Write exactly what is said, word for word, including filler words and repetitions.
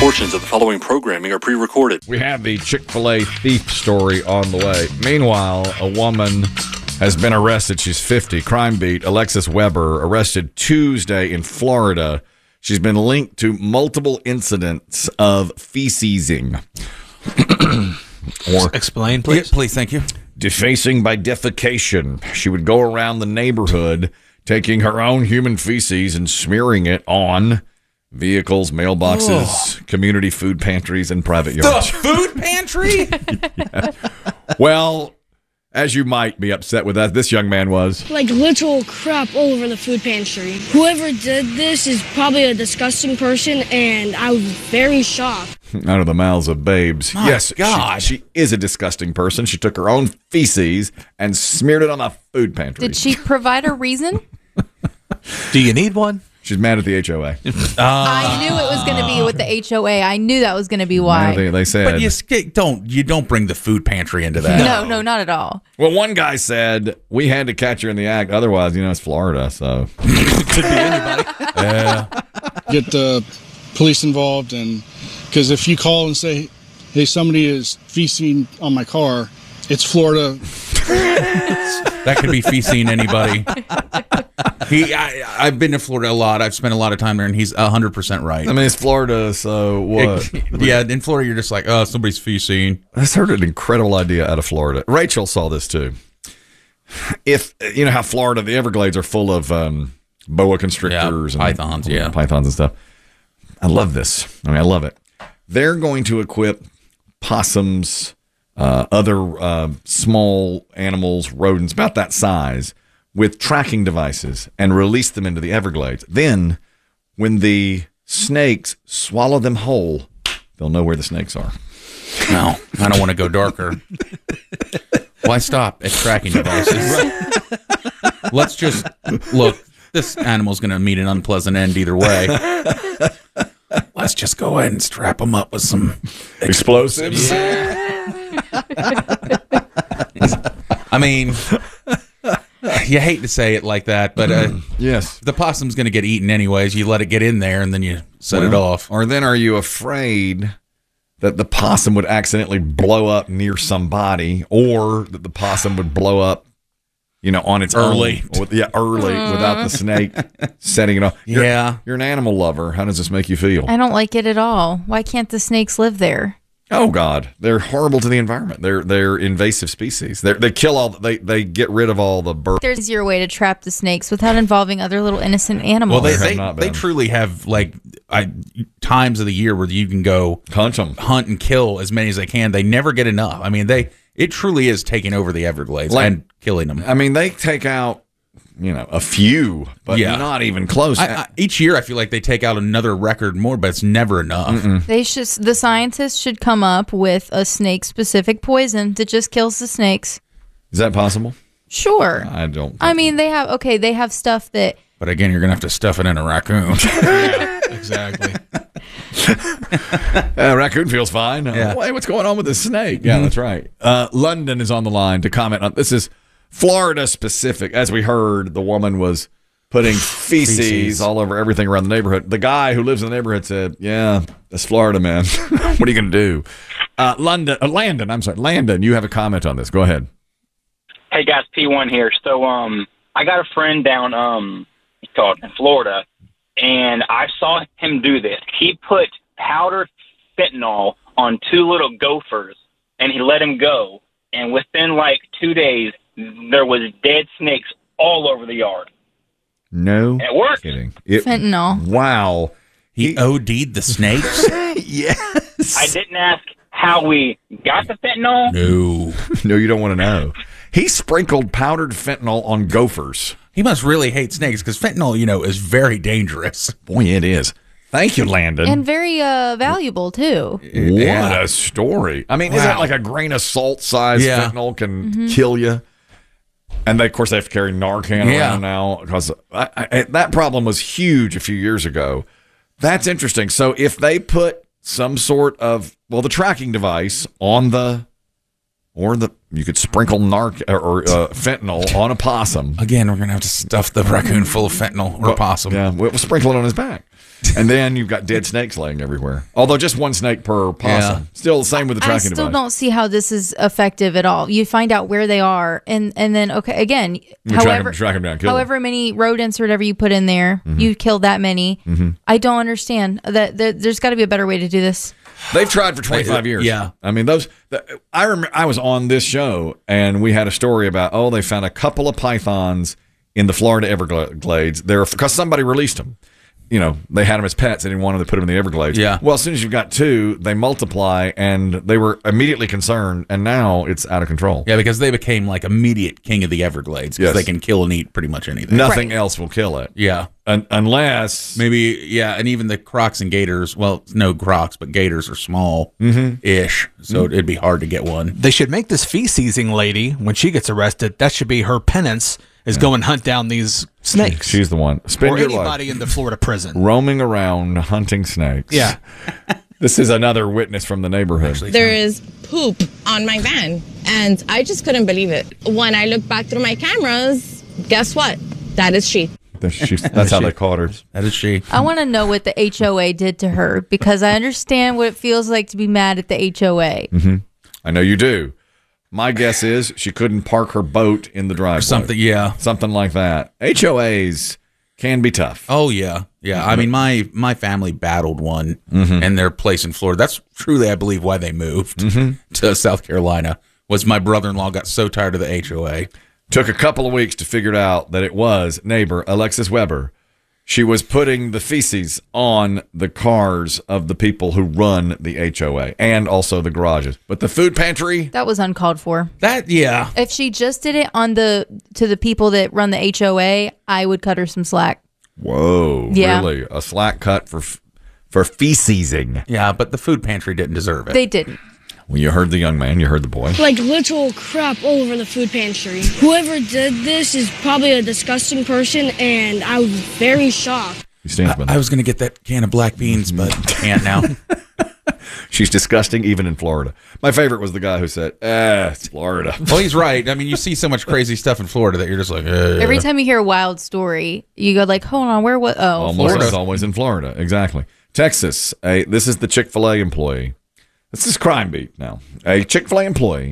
Portions of the following programming are pre-recorded. We have the Chick-fil-A thief story on the way. Meanwhile, a woman has been arrested. She's fifty. Crime Beat, Alexis Weber, arrested Tuesday in Florida. She's been linked to multiple incidents of fecesing. Or explain, please. Yeah, please, thank you. Defacing by defecation. She would go around the neighborhood taking her own human feces and smearing it on vehicles, mailboxes, oh. community food pantries, and private yards. The food pantry? Yeah. Well, as you might be upset with that, this young man was. Like literal crap all over the food pantry. Whoever did this is probably a disgusting person, and I was very shocked. Out of the mouths of babes. My yes, God. She, she is a disgusting person. She took her own feces and smeared it on the food pantry. Did she provide a reason? Do you need one? She's mad at the H O A. Uh, I knew it was going to be with the H O A. I knew that was going to be why. They, they said. But you don't you don't bring the food pantry into that. No, no, not at all. Well, one guy said we had to catch her in the act. Otherwise, you know, it's Florida, so could be anybody. Yeah. Get the police involved, and because if you call and say, "Hey, somebody is feasting on my car," it's Florida. That could be feasting anybody. He, I, I've been to Florida a lot. I've spent a lot of time there, and he's one hundred percent right. I mean, it's Florida, so what? It, yeah, in Florida, you're just like, oh, somebody's feasting. I just heard an incredible idea out of Florida. Rachel saw this, too. If, you know how Florida, the Everglades are full of um, boa constrictors. Yeah, and pythons, yeah. Pythons and stuff. I love this. I mean, I love it. They're going to equip possums, uh, other uh, small animals, rodents, about that size, with tracking devices and release them into the Everglades. Then, when the snakes swallow them whole, they'll know where the snakes are. No, I don't want to go darker. Why stop at tracking devices? Let's just, look, this animal's going to meet an unpleasant end either way. Let's just go ahead and strap them up with some explosives. Yeah. I mean... You hate to say it like that, but uh, yes, the possum's going to get eaten anyways. You let it get in there, and then you set well, it off. Or then are you afraid that the possum would accidentally blow up near somebody, or that the possum would blow up, you know, on its early, own, with, yeah, early without the snake setting it off? You're, yeah, you're an animal lover. How does this make you feel? I don't like it at all. Why can't the snakes live there? Oh God, they're horrible to the environment. They're they're invasive species. They they kill all. They they get rid of all the birds. There's an easier way to trap the snakes without involving other little innocent animals. Well, they they, they truly have like I, times of the year where you can go hunt them, hunt and kill as many as they can. They never get enough. I mean, they it truly is taking over the Everglades like, and killing them. I mean, they take out, you know, a few, but yeah. not even close. I, I, each year, I feel like they take out another record more, but it's never enough. Mm-mm. They should. The scientists should come up with a snake-specific poison that just kills the snakes. Is that possible? Sure. I don't. I mean, they have okay. They have stuff that. But again, you're gonna have to stuff it in a raccoon. Yeah, exactly. uh, raccoon feels fine. Uh, yeah. Hey, what's going on with this snake? Yeah, mm-hmm. That's right. Uh, London is on the line to comment on this. Is Florida specific. As we heard, the woman was putting feces, feces all over everything around the neighborhood. The guy who lives in the neighborhood said, yeah, that's Florida, man. What are you going to do? Uh, London, uh, Landon, I'm sorry. Landon, you have a comment on this. Go ahead. Hey, guys, P one here. So um, I got a friend down um, called in Florida, and I saw him do this. He put powdered fentanyl on two little gophers, and he let them go. And within, like, two days, there was dead snakes all over the yard. No it worked. Kidding. It, Fentanyl. Wow. He, he O D'd the snakes? Yes. I didn't ask how we got the fentanyl. No. No, you don't want to know. He sprinkled powdered fentanyl on gophers. He must really hate snakes because fentanyl, you know, is very dangerous. Boy, it is. Thank you, Landon. And very uh, valuable, too. What yeah. a story. I mean, wow. Isn't it like a grain of salt size yeah. fentanyl can mm-hmm. kill you? And they, of course, they have to carry Narcan yeah. around now because I, I, that problem was huge a few years ago. That's interesting. So if they put some sort of, well, the tracking device on the, or the, you could sprinkle narc or, or uh, fentanyl on a possum. Again, we're going to have to stuff the raccoon full of fentanyl or well, possum. Yeah, we'll sprinkle it on his back. And then you've got dead snakes laying everywhere. Although just one snake per possum. Yeah. Still the same with the I tracking still device. don't see how this is effective at all. You find out where they are, and and then okay, again, You track however 'em- track 'em down, kill 'em. however many rodents or whatever you put in there, you kill that many. I don't understand that. that there's got to be a better way to do this. They've tried for twenty-five years. Yeah. I mean, those. The, I remember I was on this show and we had a story about, oh, they found a couple of pythons in the Florida Everglades. They're because somebody released them. You know, they had them as pets. They didn't want them to put them in the Everglades. Yeah. Well, as soon as you've got two, they multiply, and they were immediately concerned, and now it's out of control. Yeah, because they became like immediate king of the Everglades because Yes. they can kill and eat pretty much anything. Nothing Right. else will kill it. Yeah. Un- unless Maybe, yeah, and even the crocs and gators, well, no crocs, but gators are small-ish, so it'd be hard to get one. They should make this fee-seizing lady, when she gets arrested, that should be her penance, is go and hunt down these snakes. she's the one. Spend or your anybody life in the Florida prison. roaming around hunting snakes. Yeah. This is another witness from the neighborhood. There is poop on my van, and I just couldn't believe it. When I looked back through my cameras, guess what? That is she. That's, she's, that's how they caught her. That is she. I want to know what the H O A did to her because I understand what it feels like to be mad at the H O A. I know you do. My guess is she couldn't park her boat in the driveway. Something, yeah. Something like that. H O As can be tough. Oh yeah, yeah. I mean, my my family battled one in their place in Florida. That's truly, I believe, why they moved to South Carolina. Was my brother-in-law got so tired of the H O A? Took a couple of weeks to figure out that it was neighbor Alexis Weber. She was putting the feces on the cars of the people who run the H O A and also the garages. But the food pantry, That was uncalled for. That yeah. If she just did it on the to the people that run the H O A, I would cut her some slack. whoa, Yeah. really? A slack cut for for fecesing. Yeah, but the food pantry didn't deserve it. They didn't. Well, you heard the young man, you heard the boy. Like literal crap all over the food pantry. Whoever did this is probably a disgusting person, and I was very shocked. He stands by I that. was going to get that can of black beans, but can't now. She's disgusting even in Florida. My favorite was the guy who said, eh, it's Florida. Well, he's right. I mean, you see so much crazy stuff in Florida that you're just like, eh. Every time you hear a wild story, you go like, "Hold on, where what? Oh, Almost Florida." as always in Florida. Exactly. Texas. A, this is the Chick-fil-A employee. This is Crime Beat now. A Chick-fil-A employee